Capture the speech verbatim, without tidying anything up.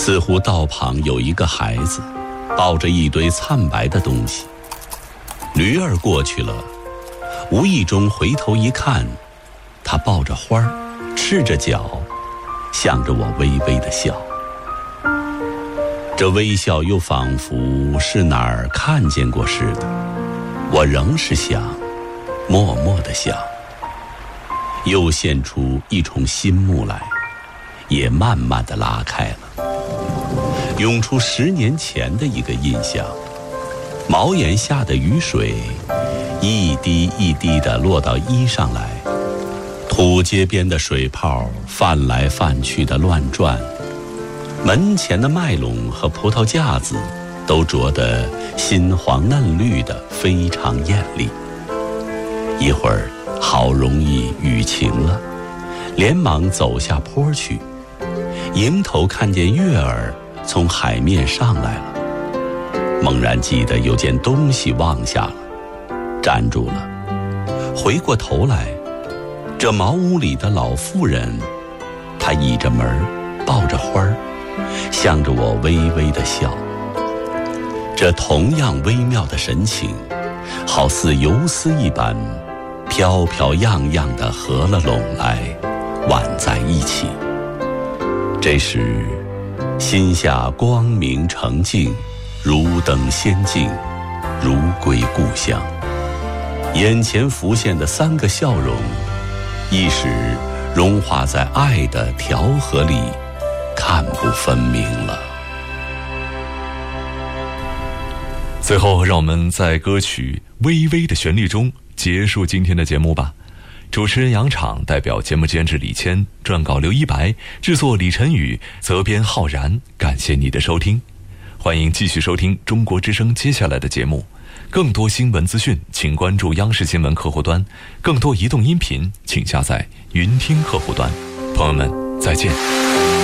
似乎道旁有一个孩子抱着一堆灿白的东西，驴儿过去了，无意中回头一看，他抱着花儿，赤着脚，向着我微微的笑。这微笑又仿佛是哪儿看见过似的，我仍是想，默默地想，又现出一重新幕来，也慢慢地拉开了，涌出十年前的一个印象。茅檐下的雨水一滴一滴地落到衣上来，土街边的水泡泛来泛去的乱转，门前的麦垄和葡萄架子都着得新黄嫩绿的非常艳丽。一会儿好容易雨晴了，连忙走下坡去，迎头看见月儿从海面上来了，猛然记得有件东西忘下了，站住了，回过头来，这茅屋里的老妇人，她倚着门抱着花儿，向着我微微的笑。这同样微妙的神情，好似游丝一般，飘飘漾漾地合了拢来，挽在一起。这时心下光明澄净，如登仙境，如归故乡。眼前浮现的三个笑容，一时融化在爱的调和里，看不分明了。 最后让我们在歌曲微微的旋律中结束今天的节目吧。主持人杨昶，代表节目监制李谦，撰稿刘一白，制作李晨宇，责编浩然。感谢你的收听，欢迎继续收听中国之声接下来的节目。更多新闻资讯请关注央视新闻客户端，更多移动音频请下载云听客户端。朋友们再见。